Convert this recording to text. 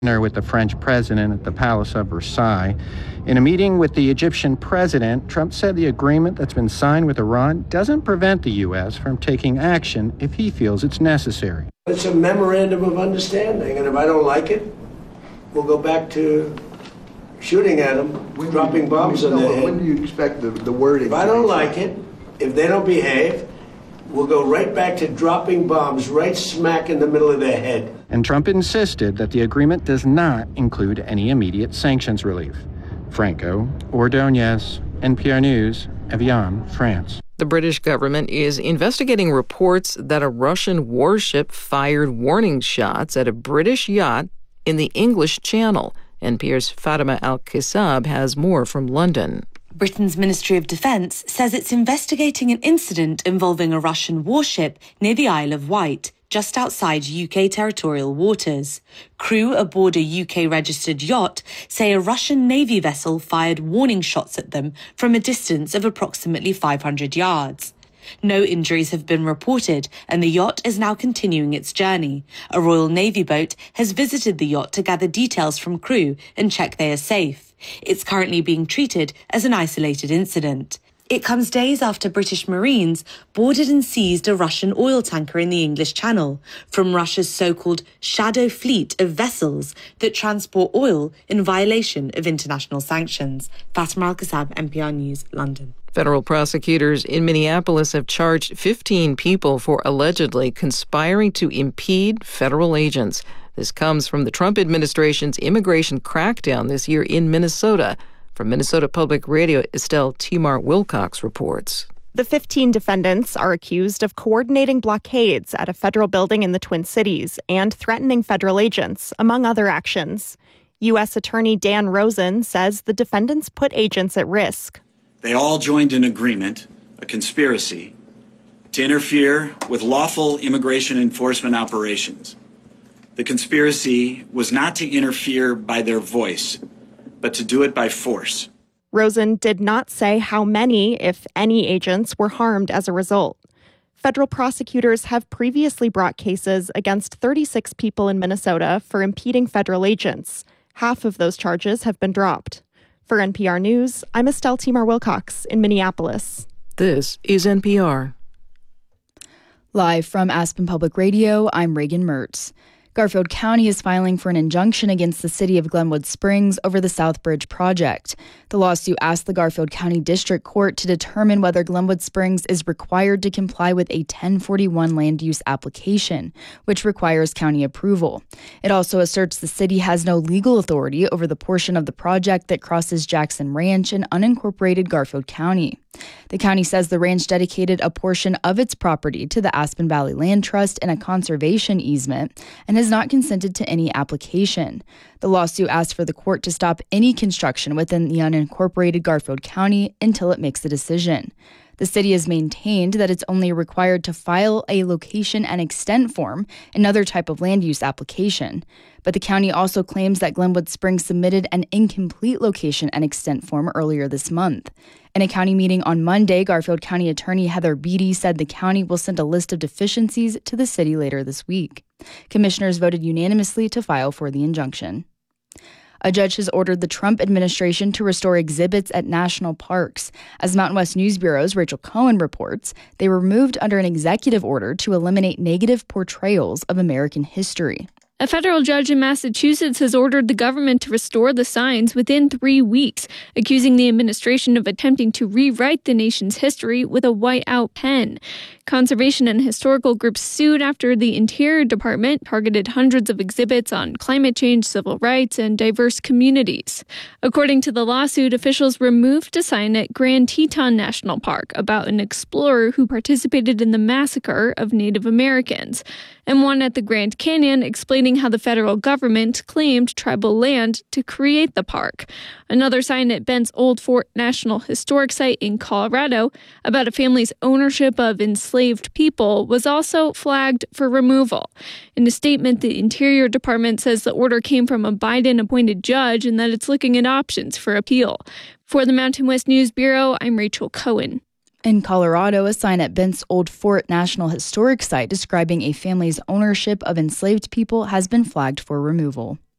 with the French president at the Palace of Versailles. In a meeting with the Egyptian president, Trump said the agreement that's been signed with Iran doesn't prevent the U.S. from taking action if he feels it's necessary. It's a memorandum of understanding, and if I don't like it, we'll go back to shooting at them, dropping bombs on their head. When do you expect the wording? If I don't like it, if they don't behave, we'll go right back to dropping bombs right smack in the middle of their head. And Trump insisted that the agreement does not include any immediate sanctions relief. Franco Ordonez, NPR News, Evian, France. The British government is investigating reports that a Russian warship fired warning shots at a British yacht in the English Channel. NPR's Fatima Al-Qasab has more from London. Britain's Ministry of Defence says it's investigating an incident involving a Russian warship near the Isle of Wight, just outside UK territorial waters. Crew aboard a UK-registered yacht say a Russian Navy vessel fired warning shots at them from a distance of approximately 500 yards. No injuries have been reported, and the yacht is now continuing its journey. A Royal Navy boat has visited the yacht to gather details from crew and check they are safe. It's currently being treated as an isolated incident. It comes days after British Marines boarded and seized a Russian oil tanker in the English Channel from Russia's so-called shadow fleet of vessels that transport oil in violation of international sanctions. Fatima Al-Qasab, NPR News, London. Federal prosecutors in Minneapolis have charged 15 people for allegedly conspiring to impede federal agents. This comes from the Trump administration's immigration crackdown this year in Minnesota. From Minnesota Public Radio, Estelle Timar-Wilcox reports. The 15 defendants are accused of coordinating blockades at a federal building in the Twin Cities and threatening federal agents, among other actions. U.S. Attorney Dan Rosen says the defendants put agents at risk. They all joined an agreement, a conspiracy, to interfere with lawful immigration enforcement operations. The conspiracy was not to interfere by their voice, but to do it by force. Rosen did not say how many, if any, agents were harmed as a result. Federal prosecutors have previously brought cases against 36 people in Minnesota for impeding federal agents. Half of those charges have been dropped. For NPR News, I'm Estelle Timar-Wilcox in Minneapolis. This is NPR. Live from Aspen Public Radio, I'm Reagan Mertz. Garfield County is filing for an injunction against the city of Glenwood Springs over the South Bridge project. The lawsuit asked the Garfield County District Court to determine whether Glenwood Springs is required to comply with a 1041 land use application, which requires county approval. It also asserts the city has no legal authority over the portion of the project that crosses Jackson Ranch in unincorporated Garfield County. The county says the ranch dedicated a portion of its property to the Aspen Valley Land Trust in a conservation easement and has not consented to any application. The lawsuit asked for the court to stop any construction within the unincorporated Garfield County until it makes a decision. The city has maintained that it's only required to file a location and extent form, another type of land use application. But the county also claims that Glenwood Springs submitted an incomplete location and extent form earlier this month. In a county meeting on Monday, Garfield County Attorney Heather Beatty said the county will send a list of deficiencies to the city later this week. Commissioners voted unanimously to file for the injunction. A judge has ordered the Trump administration to restore exhibits at national parks. As Mountain West News Bureau's Rachel Cohen reports, they were moved under an executive order to eliminate negative portrayals of American history. A federal judge in Massachusetts has ordered the government to restore the signs within 3 weeks, accusing the administration of attempting to rewrite the nation's history with a whiteout pen. Conservation and historical groups sued after the Interior Department targeted hundreds of exhibits on climate change, civil rights, and diverse communities. According to the lawsuit, officials removed a sign at Grand Teton National Park about an explorer who participated in the massacre of Native Americans, and one at the Grand Canyon explaining how the federal government claimed tribal land to create the park. Another sign at Bent's Old Fort National Historic Site in Colorado about a family's ownership of enslaved people was also flagged for removal. In a statement, the Interior Department says the order came from a Biden-appointed judge and that it's looking at options for appeal. For the Mountain West News Bureau, I'm Rachel Cohen. In Colorado, a sign at Bent's Old Fort National Historic Site describing a family's ownership of enslaved people has been flagged for removal.